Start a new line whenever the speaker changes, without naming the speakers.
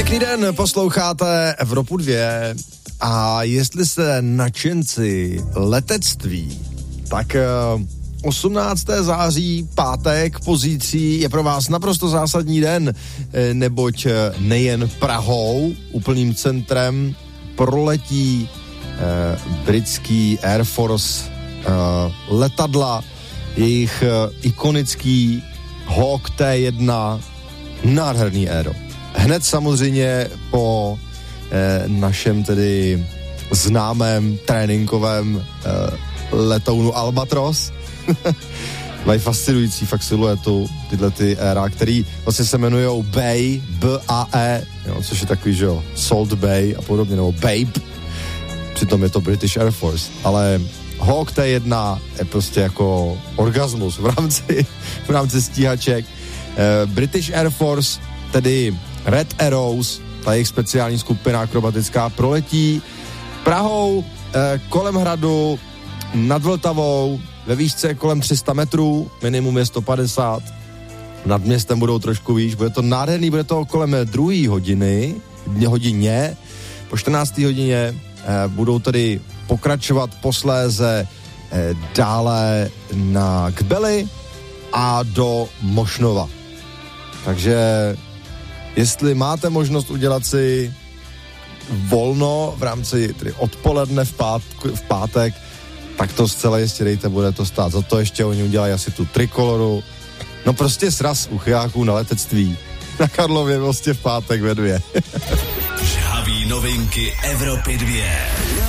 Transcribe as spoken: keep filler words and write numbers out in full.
Pěkný den, posloucháte Evropu dvě a jestli jste nadšenci letectví, tak osmnáctého září, pátek, pozítří je pro vás naprosto zásadní den, neboť nejen Prahou, úplným centrem, proletí eh, britský Air Force eh, letadla, jejich eh, ikonický Hawk T jedna, nádherný aero. Hned samozřejmě po eh, našem tedy známém tréninkovém eh, letounu Albatros. Mají fascinující fakt siluetu, tyhle ty éra, který vlastně se jmenujou Bay, B A E, jo, což je takový, že jo, Salt Bay a podobně, nebo Babe. Přitom je to British Air Force, ale Hawk T jedna je prostě jako orgasmus v rámci, v rámci stíhaček. Eh, British Air Force, tedy Red Arrows, ta jejich speciální skupina akrobatická, proletí Prahou, eh, kolem hradu, nad Vltavou, ve výšce kolem tři sta metrů, minimum je sto padesát, nad městem budou trošku výš, bude to nádherný, bude to kolem druhé hodiny, hodině, po čtrnácté hodině eh, budou tedy pokračovat posléze eh, dále na Kbely a do Mošnova. Takže jestli máte možnost udělat si volno v rámci tedy odpoledne v, pát, v pátek, tak to zcela jistě dejte, bude to stát. Za to ještě oni udělají asi tu trikoloru. No prostě sraz uchyláků na letectví. Na Karlově prostě v pátek ve dvě.
Žhaví novinky Evropy dvě.